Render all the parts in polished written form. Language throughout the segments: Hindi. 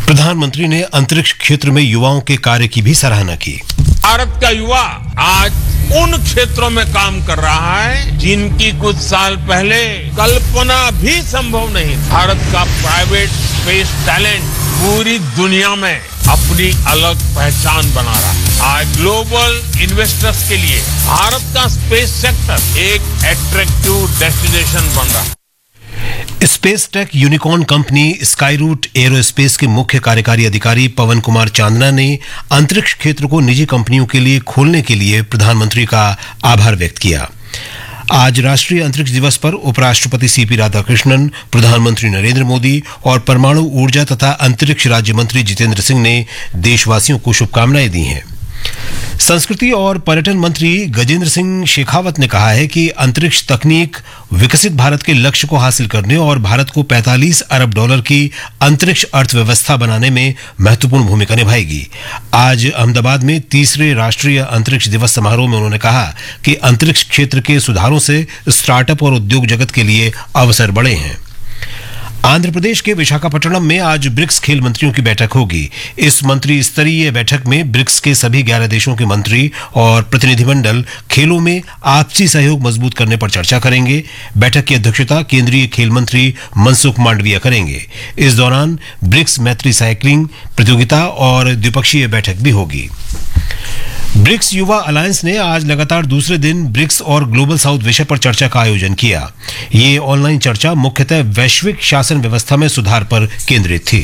प्रधानमंत्री ने अंतरिक्ष क्षेत्र में युवाओं के कार्य की भी सराहना की। भारत का युवा आज उन क्षेत्रों में काम कर रहा है जिनकी कुछ साल पहले कल्पना भी संभव नहीं। भारत का प्राइवेट स्पेस टैलेंट पूरी दुनिया में अपनी अलग पहचान बना रहा है। आज ग्लोबल इन्वेस्टर्स के लिए भारत का स्पेस सेक्टर एक अट्रैक्टिव डेस्टिनेशन बन रहा है। Space tech unicorn company Skyroot aerospace के मुख्य कार्यकारी अधिकारी पवन कुमार चांदना ने अंतरिक्ष क्षेत्र को निजी कंपनियों के लिए खोलने के लिए प्रधानमंत्री का आभार व्यक्त किया। आज राष्ट्रीय अंतरिक्ष दिवस पर उपराष्ट्रपति सीपी राधाकृष्णन, प्रधानमंत्री नरेंद्र मोदी और परमाणु ऊर्जा तथा अंतरिक्ष राज्य मंत्री जितेंद्र सिंह ने देशवासियों को शुभकामनाएं दी हैं। संस्कृति और पर्यटन मंत्री गजेंद्र सिंह शेखावत ने कहा है कि अंतरिक्ष तकनीक विकसित भारत के लक्ष्य को हासिल करने और भारत को 45 अरब डॉलर की अंतरिक्ष अर्थव्यवस्था बनाने में महत्वपूर्ण भूमिका निभाएगी। आज अहमदाबाद में तीसरे राष्ट्रीय अंतरिक्ष दिवस समारोह में उन्होंने कहा कि अंतरिक्ष क्षेत्र के सुधारों से स्टार्टअप और उद्योग जगत के लिए अवसर बढ़े हैं। आंध्र प्रदेश के विशाखापट्टनम में आज ब्रिक्स खेल मंत्रियों की बैठक होगी। इस मंत्री स्तरीय बैठक में ब्रिक्स के सभी 11 देशों के मंत्री और प्रतिनिधिमंडल खेलों में आपसी सहयोग मजबूत करने पर चर्चा करेंगे। बैठक की अध्यक्षता केंद्रीय खेल मंत्री मनसुख मांडविया करेंगे। इस दौरान ब्रिक्स मैत्री साइकिलिंग प्रतियोगिता और द्विपक्षीय बैठक भी होगी। ब्रिक्स युवा अलायंस ने आज लगातार दूसरे दिन ब्रिक्स और ग्लोबल साउथ विषय पर चर्चा का आयोजन किया। ये ऑनलाइन चर्चा मुख्यतः वैश्विक शासन व्यवस्था में सुधार पर केंद्रित थी।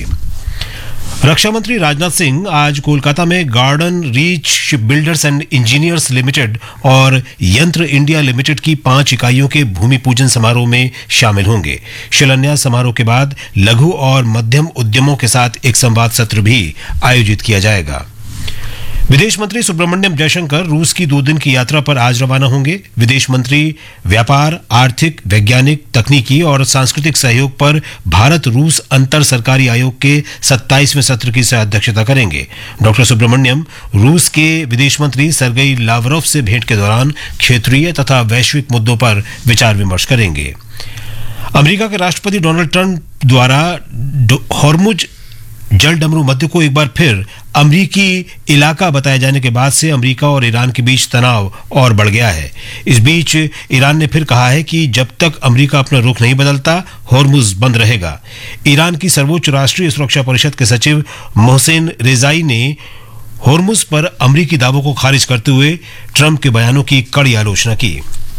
रक्षा मंत्री राजनाथ सिंह आज कोलकाता में garden reach ship builders and engineers limited और यंत्र इंडिया लिमिटेड की 5 इकाइयों के भूमि पूजन समारोह में शामिल होंगे। शिलान्यास समारोह के बाद लघु और मध्यम उद्यमों के साथ एक संवाद सत्र भी आयोजित किया जाएगा। विदेश मंत्री सुब्रमण्यम जयशंकर रूस की 2 दिन की यात्रा पर आज रवाना होंगे। विदेश मंत्री व्यापार, आर्थिक, वैज्ञानिक, तकनीकी और सांस्कृतिक सहयोग पर भारत रूस अंतर सरकारी आयोग के 27वें सत्र की अध्यक्षता करेंगे। डॉक्टर सुब्रमण्यम रूस के विदेश मंत्री सर्गेई लावरोव से भेंट के दौरान क्षेत्रीय तथा वैश्विक मुद्दों पर विचार विमर्श करेंगे। अमेरिका के राष्ट्रपति डोनाल्ड ट्रंप द्वारा हॉर्मुज जल डमरू मध्य को एक बार फिर अमरीकी इलाका बताए जाने के बाद से अमेरिका और ईरान के बीच तनाव और बढ़ गया है। इस बीच ईरान ने फिर कहा है कि जब तक अमेरिका अपना रुख नहीं बदलता, हॉर्मुज बंद रहेगा। ईरान की सर्वोच्च राष्ट्रीय सुरक्षा परिषद के सचिव मोहसेन रेजाई ने हॉर्मुज पर अमरीकी दावों को खारिज करते हुए ट्रंप के बयानों की कड़ी आलोचना की।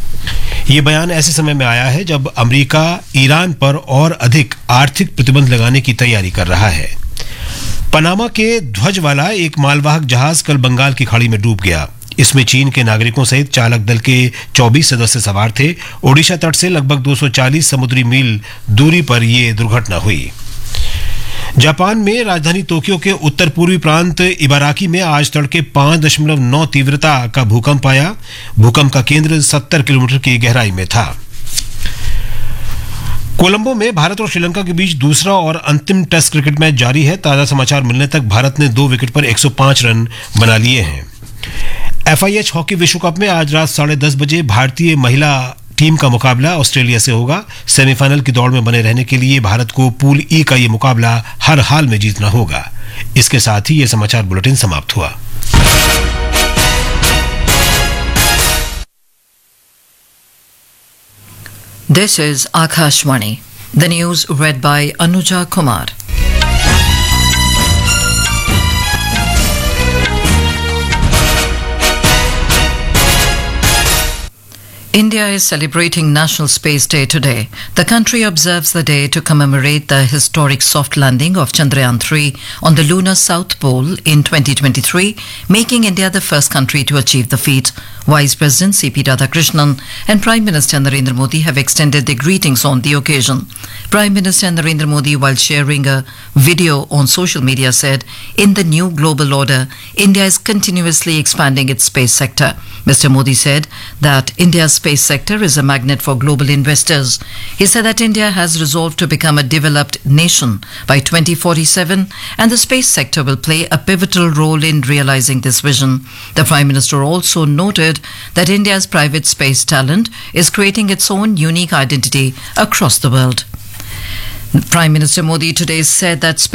ये बयान ऐसे समय में आया है जब अमेरिका ईरान पर और अधिक आर्थिक प्रतिबंध लगाने की तैयारी कर रहा है। पनामा के ध्वज वाला एक मालवाहक जहाज कल बंगाल की खाड़ी में डूब गया। इसमें चीन के नागरिकों सहित चालक दल के 24 सदस्य सवार थे। ओडिशा तट से लगभग 240 समुद्री मील दूरी पर यह दुर्घटना हुई। जापान में राजधानी टोक्यो के उत्तर पूर्वी प्रांत इबाराकी में आज तड़के 5.9 तीव्रता का भूकंप आया। भूकंप का केंद्र 70 किलोमीटर की गहराई में था। कोलंबो में भारत और श्रीलंका के बीच दूसरा और अंतिम टेस्ट क्रिकेट मैच जारी है। ताजा समाचार मिलने तक भारत ने 2 विकेट पर 105 रन बना लिए हैं। FIH हॉकी विश्व कप में आज रात 10:30 बजे भारतीय महिला टीम का मुकाबला ऑस्ट्रेलिया से होगा। सेमीफाइनल की दौड़ में बने रहने के लिए भारत को पूल ई का ये मुकाबला हर हाल में जीतना होगा। इसके साथ ही ये समाचार बुलेटिन समाप्त हुआ। This is Akashvani. The news read by Anuja Kumar. India is celebrating National Space Day today. The country observes the day to commemorate the historic soft landing of Chandrayaan-3 on the lunar South Pole in 2023, making India the first country to achieve the feat. Vice President C.P. Radhakrishnan and Prime Minister Narendra Modi have extended their greetings on the occasion. Prime Minister Narendra Modi, while sharing a video on social media, said, "In the new global order, India is continuously expanding its space sector." Mr. Modi said that India's space sector is a magnet for global investors. He said that India has resolved to become a developed nation by 2047 and the space sector will play a pivotal role in realizing this vision. The Prime Minister also noted that India's private space talent is creating its own unique identity across the world. Prime Minister Modi today said that